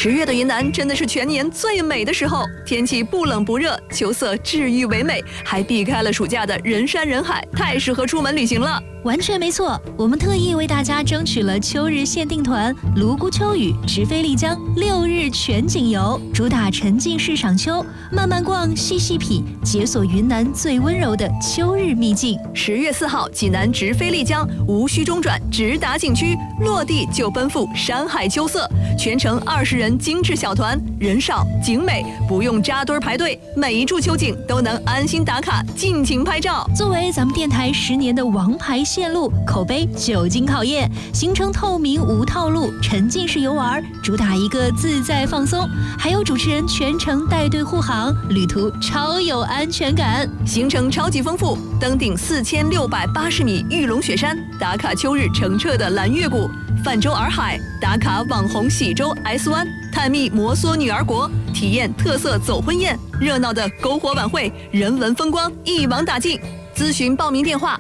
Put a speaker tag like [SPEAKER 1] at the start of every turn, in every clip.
[SPEAKER 1] 10月的云南真的是全年最美的时候，天气不冷不热，秋色治愈唯美，还避开了暑假的人山人海，太适合出门旅行了。
[SPEAKER 2] 完全没错，我们特意为大家争取了秋日限定团泸沽秋雨直飞丽江6日全景游，主打沉浸式赏秋，慢慢逛，细细品，解锁云南最温柔的秋日秘境。
[SPEAKER 1] 10月4号，济南直飞丽江，无需中转，直达景区，落地就奔赴山海秋色，全程20人精致小团，人少景美，不用扎堆排队，每一处秋景都能安心打卡，尽情拍照。
[SPEAKER 2] 作为咱们电台10年的王牌线路，口碑久经考验，行程透明无套路，沉浸式游玩，主打一个自在放松，还有主持人全程带队护航，旅途超有安全感。
[SPEAKER 1] 行程超级丰富，登顶4680米玉龙雪山，打卡秋日澄澈的蓝月谷，泛舟洱海，打卡网红喜洲 S 湾，探秘摩梭女儿国，体验特色走婚宴，热闹的篝火晚会，人文风光一网打尽。咨询报名电话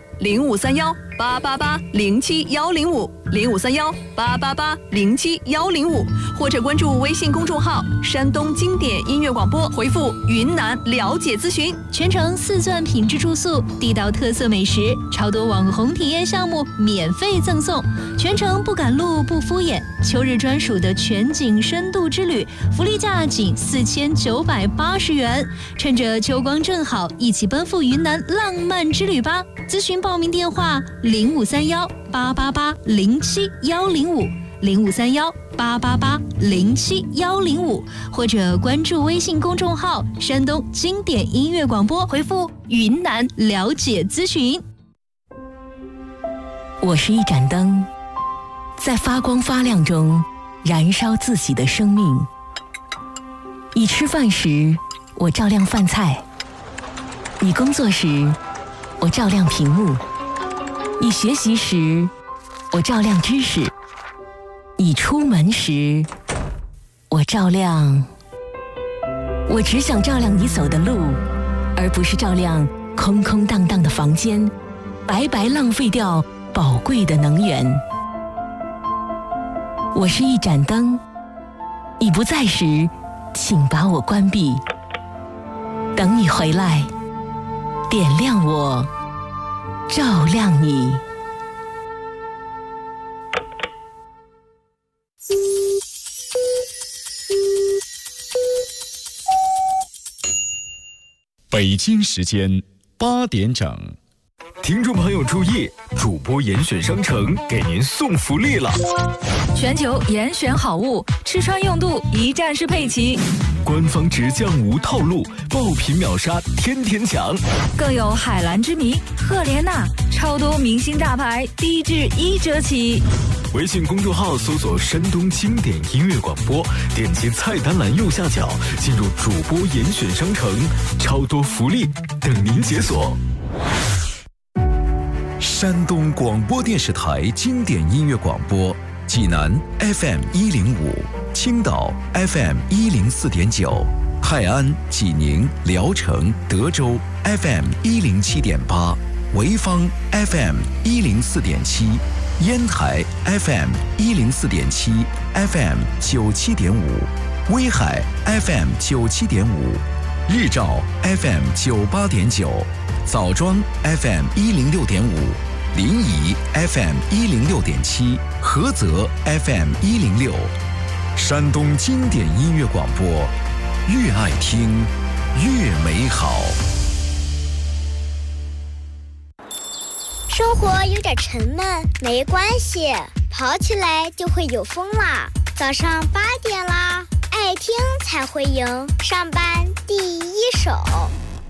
[SPEAKER 1] ：0531880105，0531880710，或者关注微信公众号“山东经典音乐广播”，回复“云南了解咨询”。
[SPEAKER 2] 全程4钻品质住宿，地道特色美食，超多网红体验项目免费赠送，全程不赶路不敷衍。秋日专属的全景深度之旅，福利价仅4980元。趁着秋光正好，一起奔赴云南浪漫之旅吧！咨询报名电话：0531880105，053188071005，或者关注微信公众号“山东经典音乐广播”，回复“云南了解咨询”。
[SPEAKER 3] 我是一盏灯，在发光发亮中燃烧自己的生命。你吃饭时，我照亮饭菜；你工作时，我照亮屏幕；你学习时，我照亮知识；你出门时，我照亮。我只想照亮你走的路，而不是照亮空空荡荡的房间，白白浪费掉宝贵的能源。我是一盏灯，你不在时，请把我关闭。等你回来，点亮我，照亮你。
[SPEAKER 4] 北京时间8点整。
[SPEAKER 5] 听众朋友注意，主播严选商城给您送福利了！
[SPEAKER 6] 全球严选好物，吃穿用度一站式配齐，
[SPEAKER 5] 官方直降无套路，爆品秒杀天天抢，
[SPEAKER 6] 更有海蓝之谜、赫莲娜，超多明星大牌，低至1折起。
[SPEAKER 5] 微信公众号搜索山东经典音乐广播，点击菜单栏右下角进入主播严选商城，超多福利等您解锁。
[SPEAKER 7] 山东广播电视台经典音乐广播，济南 FM105，青岛 FM104.9，泰安、济宁、聊城、德州 FM107.8，潍坊 FM104.7，烟台 FM104.7 FM97.5，威海 FM97.5，日照 FM98.9，枣庄 FM106.5，临沂 FM106.7，菏泽 FM106。山东经典音乐广播，越爱听越美好。
[SPEAKER 8] 生活有点沉闷，没关系，跑起来就会有风啦。早上8点啦，爱听才会赢，上班第一手。